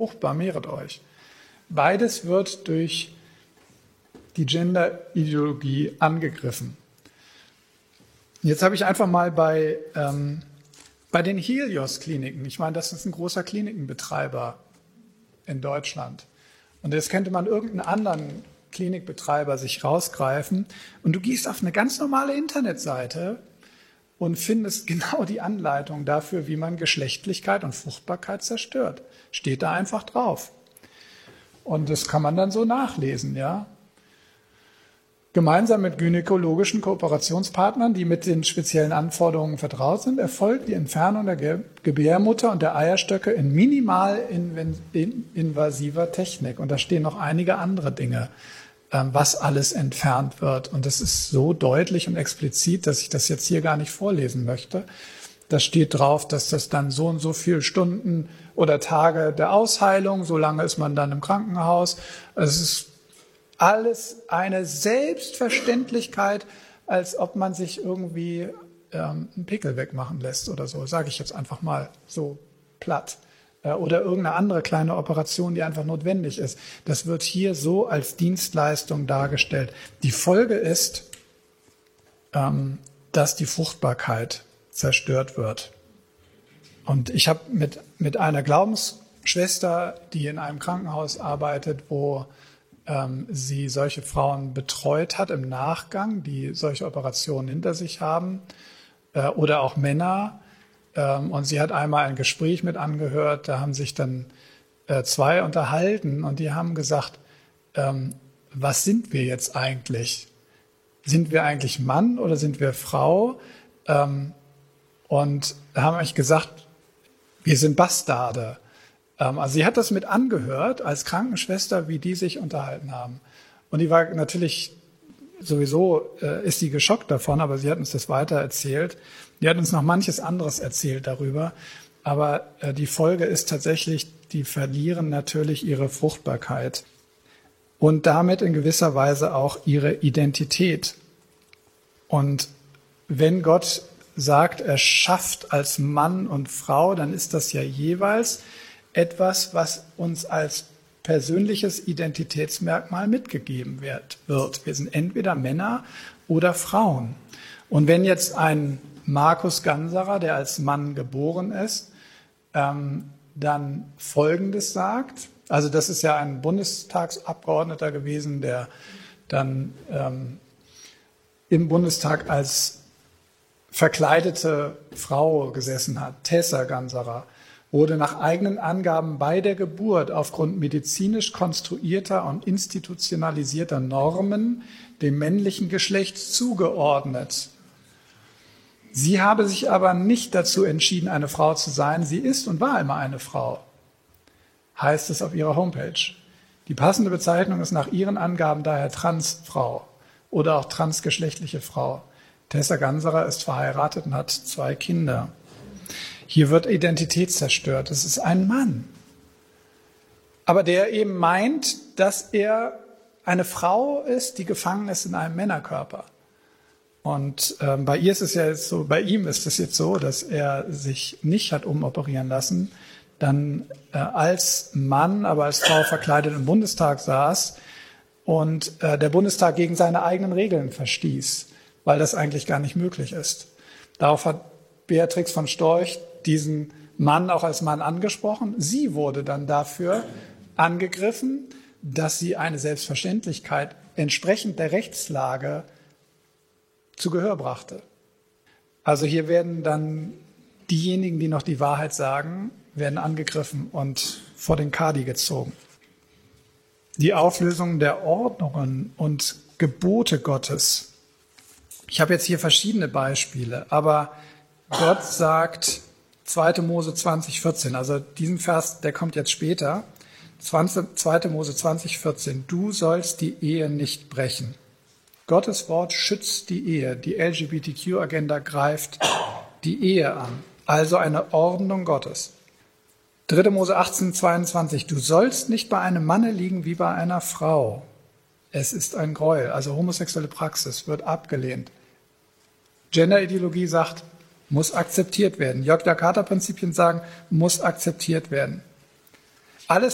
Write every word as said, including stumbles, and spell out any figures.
fruchtbar, mehret euch. Beides wird durch die Gender-Ideologie angegriffen. Jetzt habe ich einfach mal bei, ähm, bei den Helios-Kliniken, ich meine, das ist ein großer Klinikenbetreiber in Deutschland. Und jetzt könnte man irgendeinen anderen Klinikbetreiber sich rausgreifen und du gehst auf eine ganz normale Internetseite und findest genau die Anleitung dafür, wie man Geschlechtlichkeit und Fruchtbarkeit zerstört. Steht da einfach drauf. Und das kann man dann so nachlesen, ja. Gemeinsam mit gynäkologischen Kooperationspartnern, die mit den speziellen Anforderungen vertraut sind, erfolgt die Entfernung der Ge- Gebärmutter und der Eierstöcke in minimal inven- in- invasiver Technik. Und da stehen noch einige andere Dinge, ähm, was alles entfernt wird. Und das ist so deutlich und explizit, dass ich das jetzt hier gar nicht vorlesen möchte. Da steht drauf, dass das dann so und so viele Stunden oder Tage der Ausheilung, so lange ist man dann im Krankenhaus. Also es ist alles eine Selbstverständlichkeit, als ob man sich irgendwie ähm, einen Pickel wegmachen lässt oder so, sage ich jetzt einfach mal so platt. Äh, oder irgendeine andere kleine Operation, die einfach notwendig ist. Das wird hier so als Dienstleistung dargestellt. Die Folge ist, ähm, dass die Fruchtbarkeit zerstört wird. Und ich habe mit, mit einer Glaubensschwester, die in einem Krankenhaus arbeitet, wo ähm, sie solche Frauen betreut hat im Nachgang, die solche Operationen hinter sich haben, äh, oder auch Männer. Ähm, und sie hat einmal ein Gespräch mit angehört, da haben sich dann äh, zwei unterhalten und die haben gesagt, ähm, was sind wir jetzt eigentlich? Sind wir eigentlich Mann oder sind wir Frau? Ähm, und da haben eigentlich gesagt, wir sind Bastarde. Ähm, also sie hat das mit angehört als Krankenschwester, wie die sich unterhalten haben. Und die war natürlich, sowieso äh, ist sie geschockt davon, aber sie hat uns das weiter erzählt. Die hat uns noch manches anderes erzählt darüber. Aber äh, die Folge ist tatsächlich, die verlieren natürlich ihre Fruchtbarkeit und damit in gewisser Weise auch ihre Identität. Und wenn Gott sagt, er schafft als Mann und Frau, dann ist das ja jeweils etwas, was uns als persönliches Identitätsmerkmal mitgegeben wird. Wir sind entweder Männer oder Frauen. Und wenn jetzt ein Markus Ganserer, der als Mann geboren ist, ähm, dann Folgendes sagt, also das ist ja ein Bundestagsabgeordneter gewesen, der dann ähm, im Bundestag als verkleidete Frau gesessen hat, Tessa Ganserer, wurde nach eigenen Angaben bei der Geburt aufgrund medizinisch konstruierter und institutionalisierter Normen dem männlichen Geschlecht zugeordnet. Sie habe sich aber nicht dazu entschieden, eine Frau zu sein. Sie ist und war immer eine Frau, heißt es auf ihrer Homepage. Die passende Bezeichnung ist nach ihren Angaben daher Transfrau oder auch transgeschlechtliche Frau. Tessa Ganserer ist verheiratet und hat zwei Kinder. Hier wird Identität zerstört. Es ist ein Mann. Aber der eben meint, dass er eine Frau ist, die gefangen ist in einem Männerkörper. Und ähm, bei ihr ist es ja jetzt so, bei ihm ist es jetzt so, dass er sich nicht hat umoperieren lassen, dann äh, als Mann, aber als Frau verkleidet im Bundestag saß und äh, der Bundestag gegen seine eigenen Regeln verstieß, weil das eigentlich gar nicht möglich ist. Darauf hat Beatrix von Storch diesen Mann auch als Mann angesprochen. Sie wurde dann dafür angegriffen, dass sie eine Selbstverständlichkeit entsprechend der Rechtslage zu Gehör brachte. Also hier werden dann diejenigen, die noch die Wahrheit sagen, werden angegriffen und vor den Kadi gezogen. Die Auflösung der Ordnungen und Gebote Gottes. Ich habe jetzt hier verschiedene Beispiele, aber Gott sagt, zweite Mose zwanzig vierzehn, also diesen Vers, der kommt jetzt später, zweite Mose zwanzig vierzehn, du sollst die Ehe nicht brechen. Gottes Wort schützt die Ehe. Die L G B T Q-Agenda greift die Ehe an, also eine Ordnung Gottes. dritte Mose achtzehn zweiundzwanzig, du sollst nicht bei einem Manne liegen wie bei einer Frau. Es ist ein Gräuel, also homosexuelle Praxis wird abgelehnt. Genderideologie sagt, muss akzeptiert werden. Jörg-Jakarta-Prinzipien sagen, muss akzeptiert werden. Alles